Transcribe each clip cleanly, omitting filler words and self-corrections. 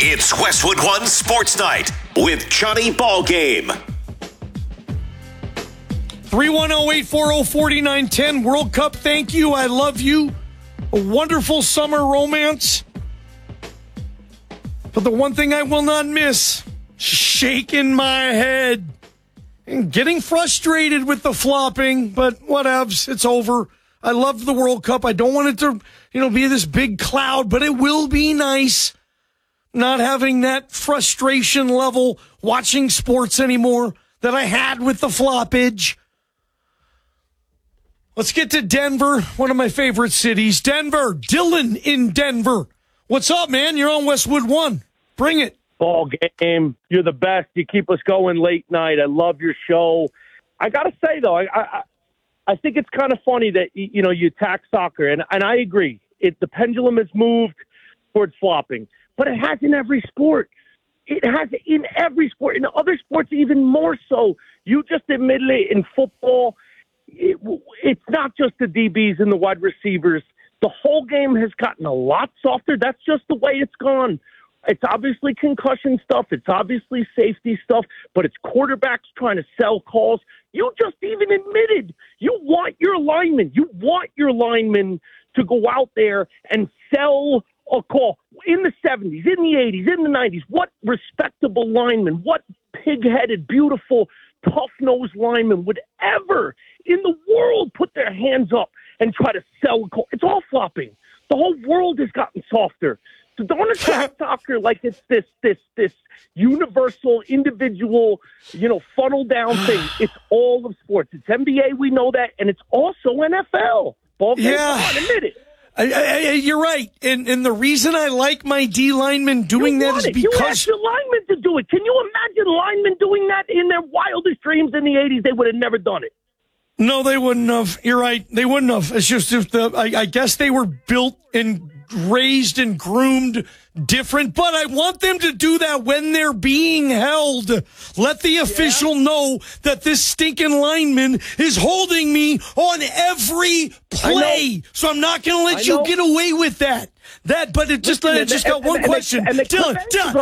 It's Westwood One Sports Night with Johnny Ballgame. 310-840-4910. World Cup, thank you. I love you. A wonderful summer romance. But the one thing I will not miss, shaking my head and getting frustrated with the flopping, but whatevs, it's over. I love the World Cup. I don't want it to, be this big cloud, but it will be nice not having that frustration level watching sports anymore that I had with the floppage. Let's get to Denver, one of my favorite cities. Denver, Dylan in Denver. What's up, man? You're on Westwood One. Bring it. Ball game. You're the best. You keep us going late night. I love your show. I got to say, though, I think it's kind of funny that, you attack soccer. And I agree. The pendulum has moved towards flopping. But it has in every sport. It has in every sport. In other sports, even more so. You just admitted it in football. It's not just the DBs and the wide receivers. The whole game has gotten a lot softer. That's just the way it's gone. It's obviously concussion stuff. It's obviously safety stuff. But it's quarterbacks trying to sell calls. You just even admitted you want your linemen. You want your linemen to go out there and sell a call. In the 70s, in the 80s, in the 90s, what respectable lineman, what pig-headed, beautiful, tough-nosed lineman would ever in the world put their hands up and try to sell a call? It's all flopping. The whole world has gotten softer. So don't attack soccer like it's this universal, individual, funnel down thing. It's all of sports. It's NBA, we know that, and it's also NFL. Ball game, on, admit it. You're right. And the reason I like my D linemen doing that is because you asked your linemen to do it. Can you imagine linemen doing that in their wildest dreams in the 80s? They would have never done it. No, they wouldn't have. You're right. They wouldn't have. It's just I guess they were built and raised and groomed different, but I want them to do that when they're being held. Let the official know that this stinking lineman is holding me on every play. So I'm not going to let you get away with that. But it just got one question. Dylan.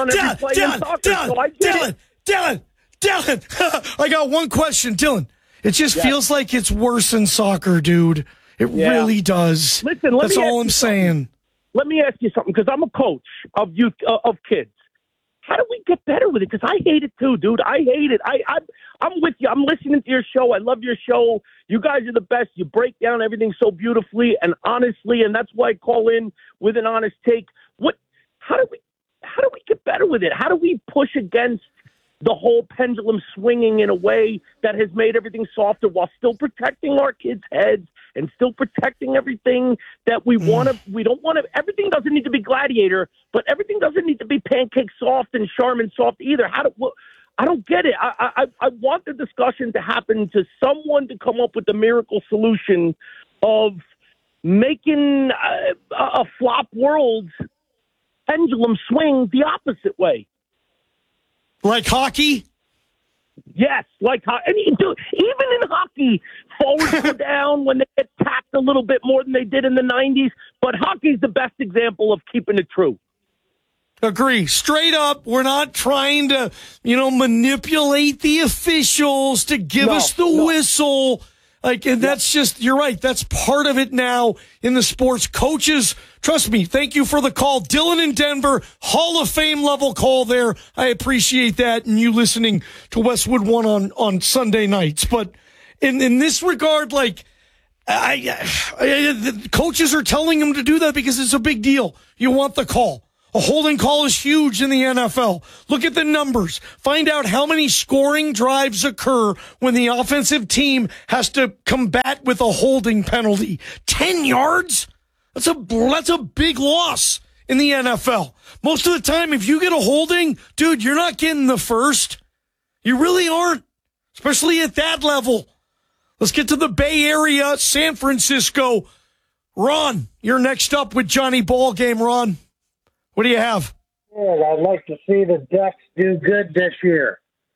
I got one question, Dylan. It just feels like it's worse in soccer, dude. It really does. Listen, that's all I'm saying. Let me ask you something, because I'm a coach of youth, of kids. How do we get better with it? Because I hate it too, dude. I hate it. I'm with you. I'm listening to your show. I love your show. You guys are the best. You break down everything so beautifully and honestly, and that's why I call in with an honest take. How do we get better with it? How do we push against the whole pendulum swinging in a way that has made everything softer while still protecting our kids' heads and still protecting everything that we want to? We don't want to. Everything doesn't need to be Gladiator, but everything doesn't need to be Pancake Soft and Charmin Soft either. I don't get it. I want the discussion to happen, to someone to come up with the miracle solution of making a flop world pendulum swing the opposite way. Like hockey? Yes, like hockey. And even in hockey, forwards go down when they get tacked a little bit more than they did in the 90s. But hockey's the best example of keeping it true. Agree. Straight up, we're not trying to, manipulate the officials to give us the whistle. And that's just, you're right. That's part of it now in the sports. Coaches, trust me, thank you for the call. Dylan in Denver, Hall of Fame level call there. I appreciate that. And you listening to Westwood One on Sunday nights. But in this regard, the coaches are telling them to do that because it's a big deal. You want the call. A holding call is huge in the NFL. Look at the numbers. Find out how many scoring drives occur when the offensive team has to combat with a holding penalty. 10 yards? That's a big loss in the NFL. Most of the time, if you get a holding, dude, you're not getting the first. You really aren't, especially at that level. Let's get to the Bay Area, San Francisco. Ron, you're next up with Johnny Ballgame, Ron. What do you have? Good. I'd like to see the Ducks do good this year.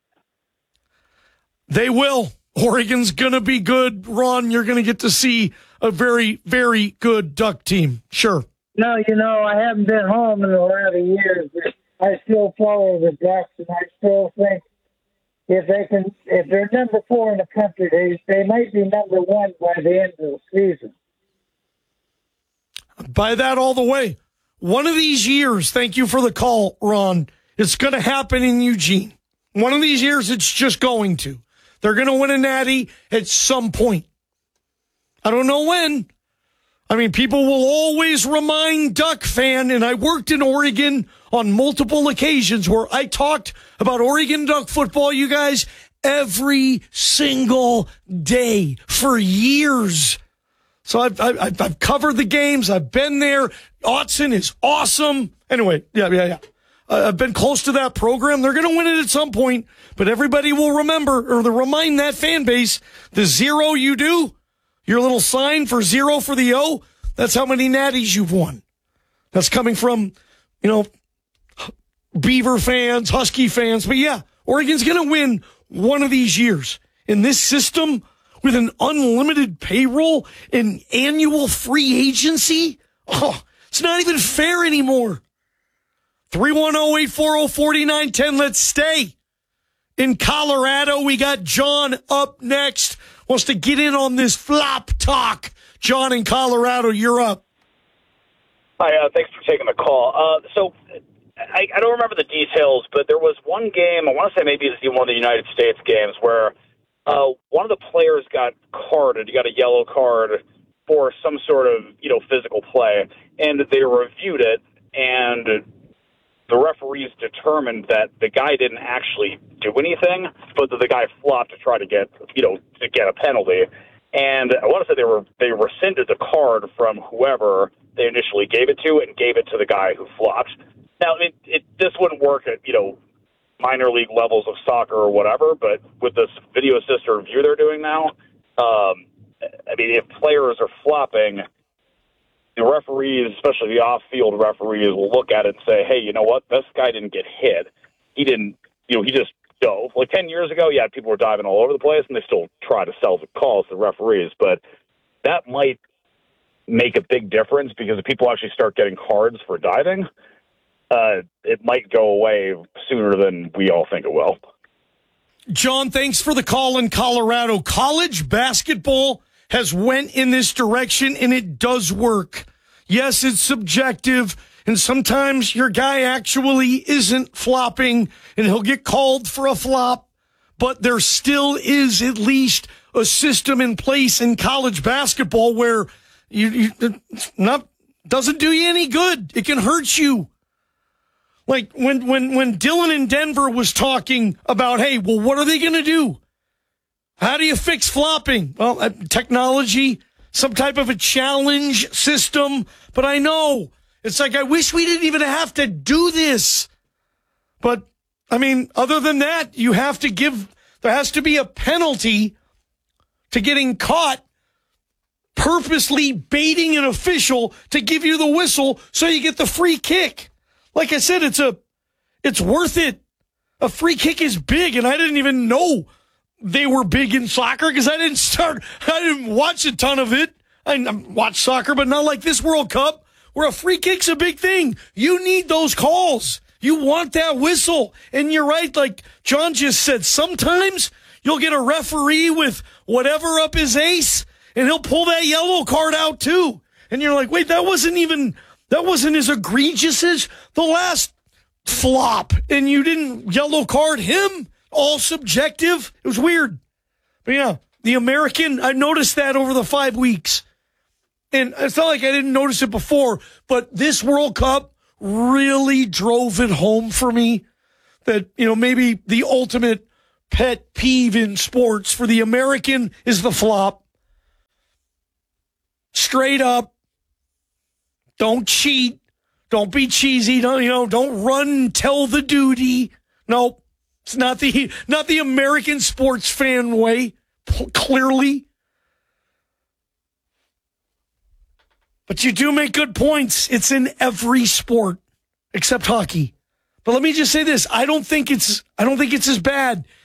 They will. Oregon's going to be good. Ron, you're going to get to see a very, very good Duck team. Sure. No, I haven't been home in 11 years. I still follow the Ducks, and I still think if they're number 4 in the country, they might be number 1 by the end of the season. Buy that all the way. One of these years, thank you for the call, Ron, it's going to happen in Eugene. One of these years, it's just going to. They're going to win a natty at some point. I don't know when. I mean, people will always remind Duck fan, and I worked in Oregon on multiple occasions where I talked about Oregon Duck football, you guys, every single day for years. So I've covered the games. I've been there. Autzen is awesome. Anyway, yeah. I've been close to that program. They're going to win it at some point, but everybody will remember or remind that fan base the 0 you do, your little sign for 0 for the O. That's how many natties you've won. That's coming from, Beaver fans, Husky fans. But yeah, Oregon's going to win one of these years in this system with an unlimited payroll and annual free agency. Oh, it's not even fair anymore. 310-840-4910. Let's stay in Colorado. We got John up next. Wants to get in on this flop talk. John in Colorado, you're up. Hi, thanks for taking the call. So I don't remember the details, but there was one game, I want to say maybe it's one of the United States games, where one of the players got carded. He got a yellow card for some sort of, physical play, and they reviewed it, and the referees determined that the guy didn't actually do anything, but that the guy flopped to try to get, to get a penalty. And I want to say they rescinded the card from whoever they initially gave it to and gave it to the guy who flopped. Now, this wouldn't work at, minor league levels of soccer or whatever, but with this video assisted review they're doing now, if players are flopping, the referees, especially the off-field referees, will look at it and say, hey, you know what? This guy didn't get hit. He didn't, he just dove. Like 10 years ago, yeah, people were diving all over the place, and they still try to sell the calls to the referees. But that might make a big difference because if people actually start getting cards for diving, it might go away sooner than we all think it will. John, thanks for the call in Colorado. College basketball has went in this direction, and it does work. Yes, it's subjective, and sometimes your guy actually isn't flopping, and he'll get called for a flop, but there still is at least a system in place in college basketball where doesn't do you any good. It can hurt you. Like when Dylan in Denver was talking about, hey, well, what are they going to do? How do you fix flopping? Well, technology, some type of a challenge system. But I know it's like, I wish we didn't even have to do this. But other than that, there has to be a penalty to getting caught purposely baiting an official to give you the whistle so you get the free kick. Like I said, it's worth it. A free kick is big, and I didn't even know they were big in soccer because I didn't watch a ton of it. I watch soccer, but not like this World Cup where a free kick's a big thing. You need those calls. You want that whistle. And you're right, like John just said, sometimes you'll get a referee with whatever up his ace, and he'll pull that yellow card out too. And you're like, wait, that wasn't as egregious as the last flop, and you didn't yellow card him. All subjective. It was weird. But yeah, the American, I noticed that over the 5 weeks. And it's not like I didn't notice it before, but this World Cup really drove it home for me that, maybe the ultimate pet peeve in sports for the American is the flop. Straight up. Don't cheat. Don't be cheesy. Don't run and tell the duty. Nope. It's not the American sports fan way, clearly. But you do make good points. It's in every sport except hockey. But let me just say this. I don't think it's as bad